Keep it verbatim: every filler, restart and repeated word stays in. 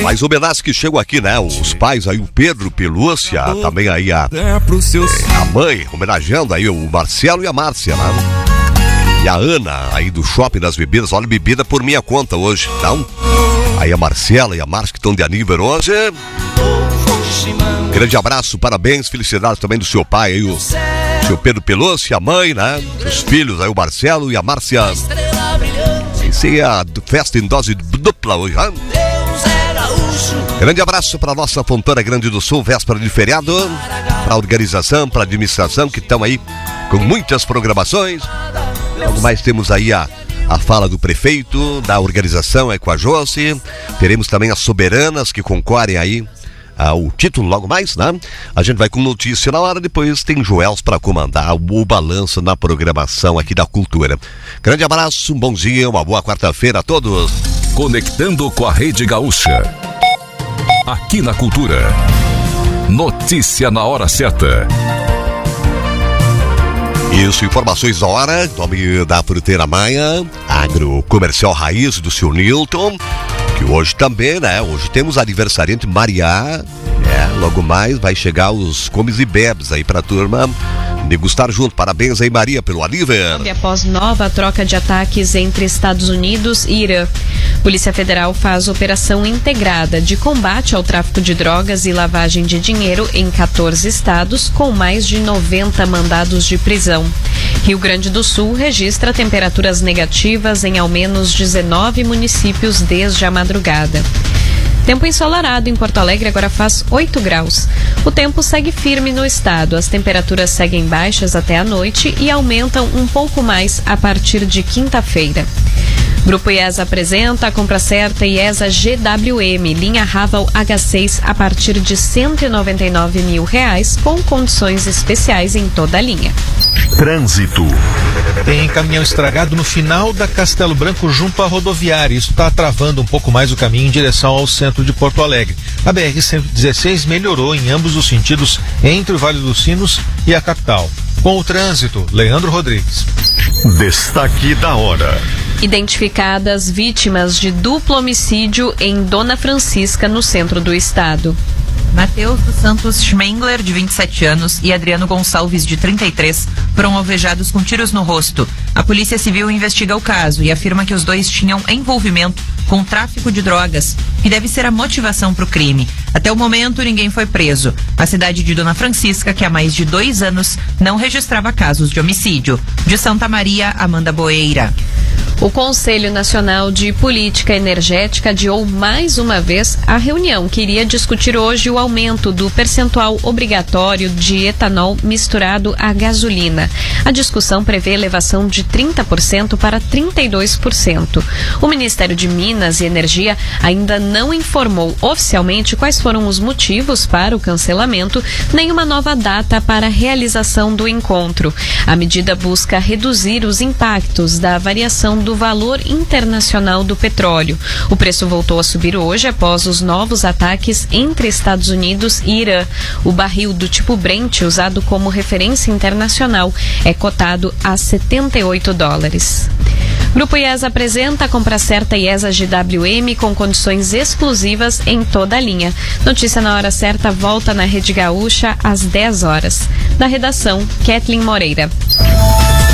Mais homenagens que chegam aqui, né? Os pais aí, o Pedro Pelúcia, também aí a, é, a mãe, homenageando aí o Marcelo e a Márcia, né? E a Ana aí do Shopping das Bebidas. Olha, bebida por minha conta hoje, então. Aí a Marcela e a Márcia que estão de aniversário hoje. Grande abraço, parabéns, felicidades também do seu pai aí, o seu Pedro Pelúcia, a mãe, né? Os filhos aí, o Marcelo e a Márcia. Isso aí é a festa em dose dupla hoje, né? Grande abraço para a nossa Fontana Grande do Sul, véspera de feriado, para a organização, para a administração que estão aí com muitas programações. Logo mais temos aí a, a fala do prefeito, da organização é com a Josi. Teremos também as soberanas que concorrem aí ao título logo mais, né? A gente vai com notícia na hora, depois tem Joels para comandar o balanço na programação aqui da Cultura. Grande abraço, um bom dia, uma boa quarta-feira a todos. Conectando com a Rede Gaúcha. Aqui na Cultura. Notícia na hora certa. Isso, informações da hora, em nome da Fruteira Maia, Agrocomercial Raiz do seu Nilton, que hoje também, né, hoje temos aniversariante Maria, né, logo mais vai chegar os comes e bebes aí pra turma degustar junto. Parabéns aí, Maria, pelo aniversário. Após nova troca de ataques entre Estados Unidos e Irã, Polícia Federal faz operação integrada de combate ao tráfico de drogas e lavagem de dinheiro em quatorze estados, com mais de noventa mandados de prisão. Rio Grande do Sul registra temperaturas negativas em ao menos dezenove municípios desde a madrugada. Tempo ensolarado em Porto Alegre, agora faz oito graus. O tempo segue firme no estado. As temperaturas seguem baixas até a noite e aumentam um pouco mais a partir de quinta-feira. Grupo IESA apresenta a compra certa IESA G W M, linha Raval H seis a partir de cento e noventa e nove mil reais, com condições especiais em toda a linha. Trânsito. Tem caminhão estragado no final da Castelo Branco junto à rodoviária. Isso está travando um pouco mais o caminho em direção ao centro de Porto Alegre. A B R cento e dezesseis melhorou em ambos os sentidos entre o Vale dos Sinos e a capital. Com o trânsito, Leandro Rodrigues. Destaque da hora. Identificadas vítimas de duplo homicídio em Dona Francisca, no centro do estado. Matheus dos Santos Schmengler, de vinte e sete anos, e Adriano Gonçalves, de trinta e três, foram alvejados com tiros no rosto. A Polícia Civil investiga o caso e afirma que os dois tinham envolvimento com tráfico de drogas, que deve ser a motivação para o crime. Até o momento, ninguém foi preso. A cidade de Dona Francisca, que há mais de dois anos não registrava casos de homicídio. De Santa Maria, Amanda Boeira. O Conselho Nacional de Política Energética adiou mais uma vez a reunião que iria discutir hoje o aumento do percentual obrigatório de etanol misturado à gasolina. A discussão prevê elevação de trinta por cento para trinta e dois por cento. O Ministério de Minas e Energia ainda não informou oficialmente quais foram os motivos para o cancelamento, nem uma nova data para a realização do encontro. A medida busca reduzir os impactos da variação do valor internacional do petróleo. O preço voltou a subir hoje após os novos ataques entre Estados Unidos e Irã. O barril do tipo Brent, usado como referência internacional, é cotado a setenta e oito dólares. Grupo IESA apresenta a compra certa IESA G W M com condições exclusivas em toda a linha. Notícia na hora certa volta na Rede Gaúcha às dez horas. Da redação, Kathleen Moreira.